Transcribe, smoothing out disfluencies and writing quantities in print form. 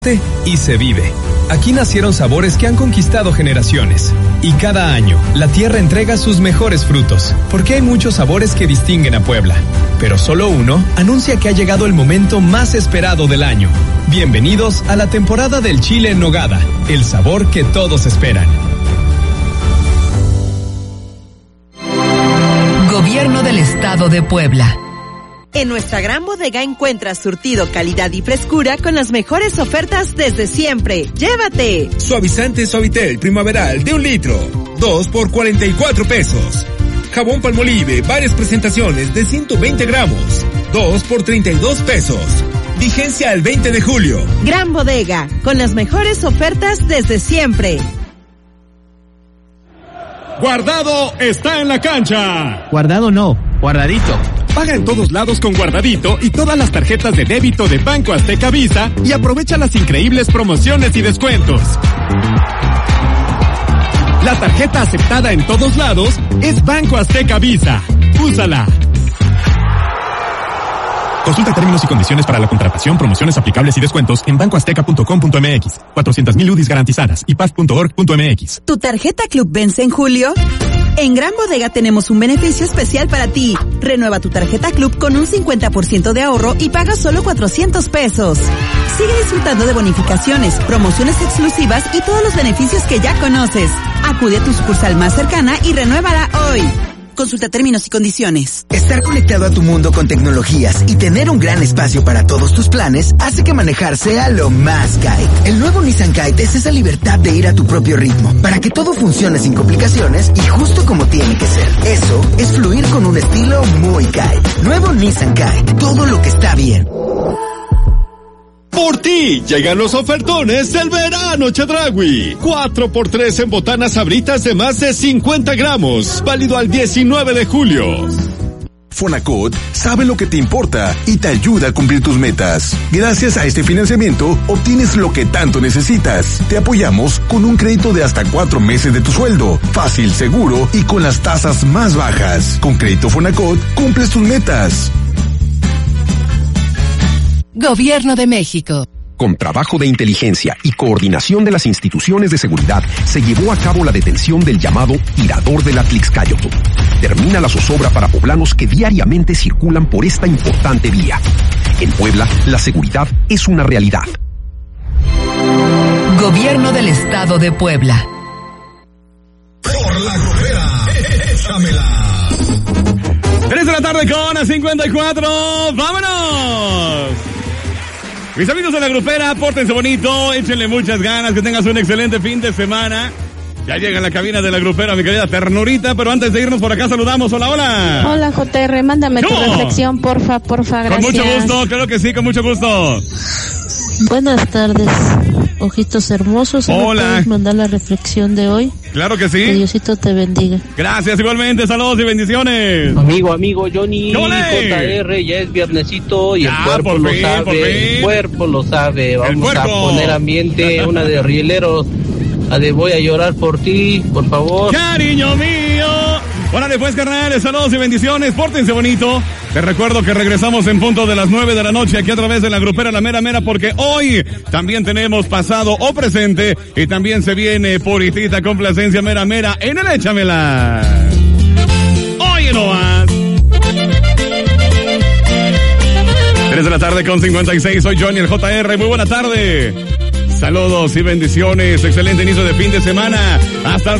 Y se vive. Aquí nacieron sabores que han conquistado generaciones. Y cada año, la tierra entrega sus mejores frutos, porque hay muchos sabores que distinguen a Puebla. Pero solo uno anuncia que ha llegado el momento más esperado del año. Bienvenidos a la temporada del chile en nogada, el sabor que todos esperan. Gobierno del Estado de Puebla. En nuestra gran bodega encuentras surtido, calidad y frescura con las mejores ofertas desde siempre. ¡Llévate! Suavizante Suavitel primaveral de 1 litro, 2 por 44 pesos. Jabón Palmolive, varias presentaciones de 120 gramos, 2 por 32 pesos. Vigencia el 20 de julio. Gran bodega, con las mejores ofertas desde siempre. Guardado está en la cancha. Guardado no, Guardadito. Paga en todos lados con Guardadito y todas las tarjetas de débito de Banco Azteca Visa y aprovecha las increíbles promociones y descuentos. La tarjeta aceptada en todos lados es Banco Azteca Visa. Úsala. Consulta términos y condiciones para la contratación, promociones aplicables y descuentos en bancoazteca.com.mx. 400,000 UDIs garantizadas y paz.org.mx. ¿Tu tarjeta Club vence en julio? En Gran Bodega tenemos un beneficio especial para ti. Renueva tu tarjeta Club con un 50% de ahorro y paga solo 400 pesos. Sigue disfrutando de bonificaciones, promociones exclusivas y todos los beneficios que ya conoces. Acude a tu sucursal más cercana y renuévala hoy. Consulta términos y condiciones. Estar conectado a tu mundo con tecnologías y tener un gran espacio para todos tus planes hace que manejar sea lo más Kite. El nuevo Nissan Kite es esa libertad de ir a tu propio ritmo, para que todo funcione sin complicaciones y justo como tiene que ser. Eso es fluir con un estilo muy Kite. Nuevo Nissan Kite, todo lo que está bien. Por ti llegan los ofertones del verano Chedraui. 4x3 en botanas Sabritas de más de 50 gramos. Válido al 19 de julio. Fonacot sabe lo que te importa y te ayuda a cumplir tus metas. Gracias a este financiamiento, obtienes lo que tanto necesitas. Te apoyamos con un crédito de hasta 4 meses de tu sueldo. Fácil, seguro y con las tasas más bajas. Con Crédito Fonacot, cumples tus metas. Gobierno de México. Con trabajo de inteligencia y coordinación de las instituciones de seguridad, se llevó a cabo la detención del llamado tirador de la Tlixcáyotl. Termina la zozobra para poblanos que diariamente circulan por esta importante vía. En Puebla, la seguridad es una realidad. Gobierno del Estado de Puebla. Por la Grupera, échamela. 3 de la tarde con 54. ¡Vámonos! Mis amigos de la Grupera, pórtense bonito, échenle muchas ganas, que tengas un excelente fin de semana. Ya llega en la cabina de la Grupera mi querida Ternurita, pero antes de irnos por acá saludamos. Hola, hola. Hola, JR, mándame tu reflexión, porfa, gracias. Con mucho gusto, claro que sí, con mucho gusto. Buenas tardes, ojitos hermosos. Hola. ¿Me puedes mandar la reflexión de hoy? Claro que sí. Que Diosito te bendiga. Gracias, igualmente, saludos y bendiciones. Amigo Johnny, JR, ya es viernesito y el cuerpo lo sabe, el cuerpo lo sabe. Vamos a poner ambiente, una de rieleros, la de voy a llorar por ti, por favor. Cariño mío. Órale pues, carnales, saludos y bendiciones, pórtense bonito. Te recuerdo que regresamos en punto de las 9 de la noche aquí a través de la Grupera La Mera Mera, porque hoy también tenemos pasado o presente y también se viene puritita complacencia mera mera en el Échamela. Oye nomás. 3 de la tarde con 56, soy Johnny el JR, muy buena tarde. Saludos y bendiciones, excelente inicio de fin de semana. Hasta el